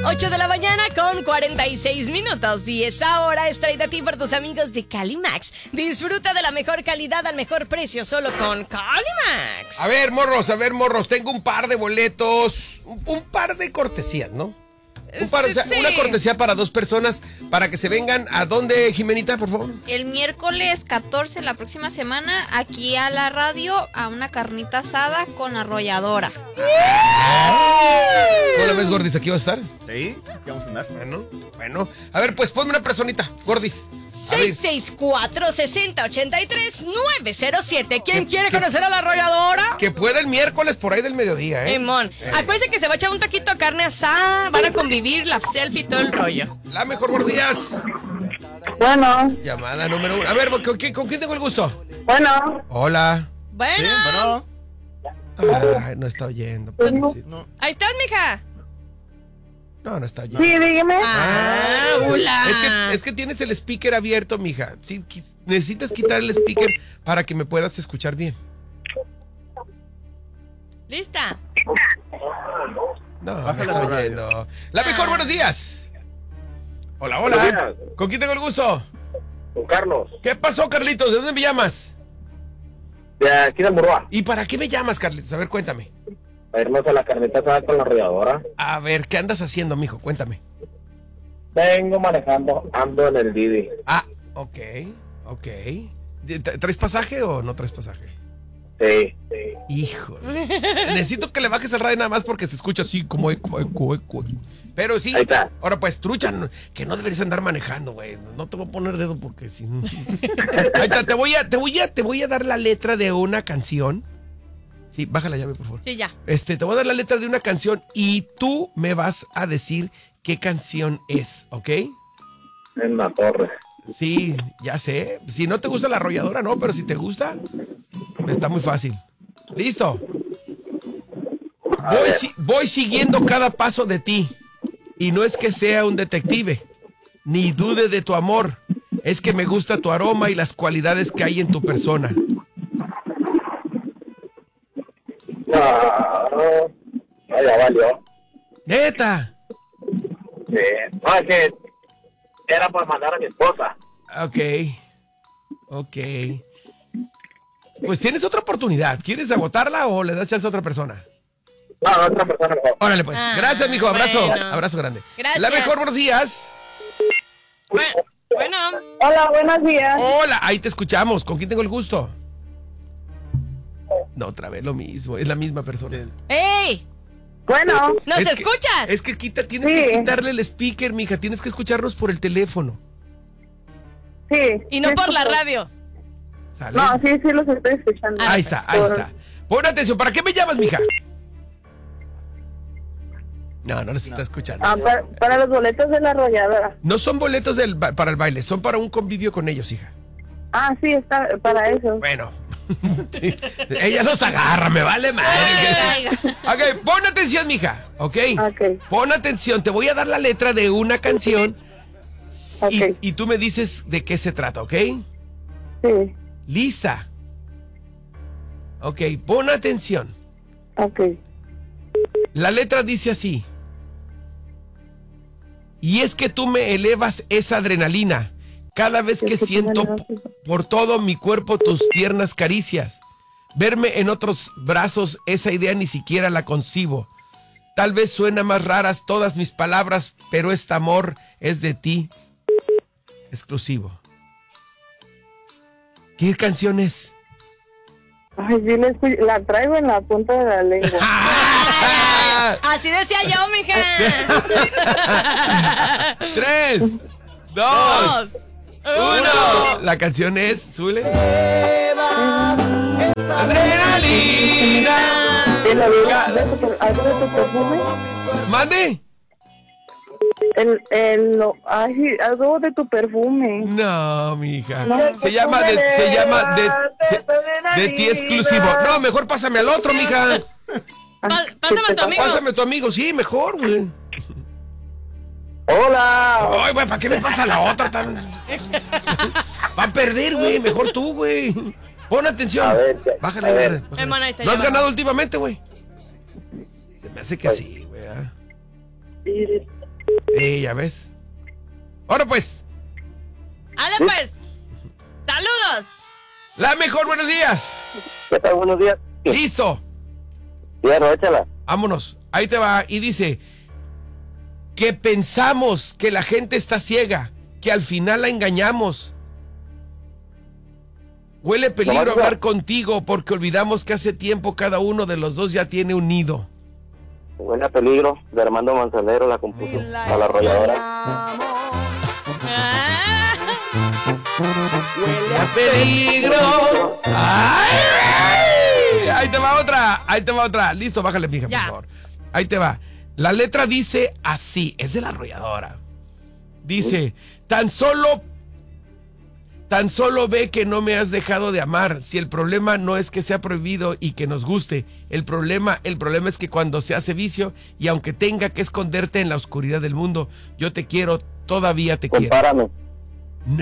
8 de la mañana con 46 minutos. Y esta hora es traída a ti por tus amigos de Calimax. Disfruta de la mejor calidad al mejor precio solo con Calimax. A ver, morros, tengo un par de boletos, un par de cortesías, ¿no? Sí. Una cortesía para 2 personas para que se vengan. ¿A dónde, Jimenita, por favor? El miércoles 14, la próxima semana, aquí a la radio, a una carnita asada con arrolladora. ¿Cómo la ves, Gordis? ¿Aquí va a estar? Sí, ¿qué vamos a andar? Bueno. A ver, pues ponme una personita, Gordis. 664-6083-907. ¿Quién quiere conocer a la arrolladora? Que pueda el miércoles por ahí del mediodía, ¿eh? Acuérdense que se va a echar un taquito de carne asada, van a convivir, la selfie y todo el rollo. La mejor, buenos días. Bueno. Llamada número 1. A ver, ¿con quién tengo el gusto? Bueno. Hola. Bueno. Sí, bueno. Ay, no está oyendo. No. Ahí estás, mija. No está oyendo. Sí, dígame. Hola. Es que tienes el speaker abierto, mija. Sí, necesitas quitar el speaker para que me puedas escuchar bien. ¿Lista? No, Bájale no está la radio. oyendo. La mejor, buenos días. Hola, Buenos días. ¿Con quién tengo el gusto? Con Carlos, ¿Qué pasó, Carlitos? ¿De dónde me llamas? de aquí de Murúa. ¿Y para qué me llamas, Carlitos? A ver, cuéntame. A irnos a la carnita asada con la arrolladora. A ver, ¿qué andas haciendo, mijo? Cuéntame. Vengo manejando, ando en el Didi. Ah, ok. ¿Traes pasaje o no traes pasaje? Sí. Hijo. Necesito que le bajes el radio nada más porque se escucha así como eco. Pero sí. Ahí está. Ahora pues, trucha, que no deberías andar manejando, güey. No te voy a poner dedo porque si no. Ahí está, te voy a dar la letra de una canción. Sí, baja la llave, por favor. Sí, ya. Te voy a dar la letra de una canción y tú me vas a decir qué canción es, ¿ok? En la torre. Sí, ya sé. Si no te gusta la arrolladora, no, pero si te gusta, está muy fácil. ¿Listo? Voy siguiendo cada paso de ti. Y no es que sea un detective, ni dude de tu amor. Es que me gusta tu aroma y las cualidades que hay en tu persona. No, ya valió. ¡Neta! Sí. No, es que era para mandar a mi esposa. Ok. Pues tienes otra oportunidad. ¿Quieres agotarla o le das chance a otra persona? No, otra persona mejor. Órale, pues. Gracias, mijo. Abrazo. Bueno. Abrazo grande. Gracias. La mejor, buenos días. Bueno. Hola, buenos días. Hola, ahí te escuchamos. ¿Con quién tengo el gusto? No, otra vez lo mismo. Es la misma persona. Sí. ¡Ey! Bueno. ¿Nos Es que- escuchas? Es que tienes Sí. que quitarle el speaker, mija. Tienes que escucharnos por el teléfono. Sí. Y no sí, por la escucho. radio. ¿Sale? No, sí los estoy escuchando. Ahí está. Pon atención. ¿Para qué me llamas, mija? No se está escuchando. Ah, para los boletos de la arrolladora. No son boletos para el baile, son para un convivio con ellos, hija. Ah, sí, está para eso. Bueno. Sí. Ella los agarra, me vale madre. Ok, pon atención, mija. Ok. Pon atención, te voy a dar la letra de una canción. Ok. Y tú me dices de qué se trata, ¿ok? Sí, Lista. Ok, pon atención. ok. La letra dice así. Y es que tú me elevas esa adrenalina cada vez que siento por todo mi cuerpo tus tiernas caricias. Verme en otros brazos, esa idea ni siquiera la concibo. Tal vez suena más raras todas mis palabras, pero este amor es de ti. Exclusivo. ¿Qué canción es? Ay, sí, la traigo en la punta de la lengua. Así decía yo, mija. 3, 2, 1. La canción es, Zule. Adrenalina. ¿Algo de tu perfume? ¿Mande? Ay, algo de tu perfume. No, mija. No, se llama de ti exclusivo. No, mejor pásame al otro, mija. Pásame a tu amigo. Pásame a tu amigo, sí, mejor, güey. ¡Hola! Ay, güey, ¿para qué me pasa la otra tan? Va a perder, güey. Mejor tú, güey. Pon atención. A ver, Bájale, a ver. bájale. Hermano, ahí está, ¿No ya has va. ganado últimamente, güey? Se me hace que sí, güey. ¿Ah? Ya ves. Ahora pues. ¡Ale pues! ¡Saludos! La mejor, buenos días. ¿Qué tal? Buenos días. Listo. Fierro, échala. Vámonos. Ahí te va. Y dice que pensamos que la gente está ciega, que al final la engañamos. Huele peligro hablar contigo porque olvidamos que hace tiempo cada uno de los dos ya tiene un nido. Huele a peligro, de Armando Manzanero, la compuso a la arrolladora. Huele a peligro. ¡Ay! Ahí te va otra. Listo, bájale, mija, por favor. Ahí te va. La letra dice así, es de la arrolladora. Dice, tan solo ve que no me has dejado de amar. Si el problema no es que sea prohibido y que nos guste, el problema es que cuando se hace vicio y aunque tenga que esconderte en la oscuridad del mundo, yo te quiero, todavía te quiero. Compárame.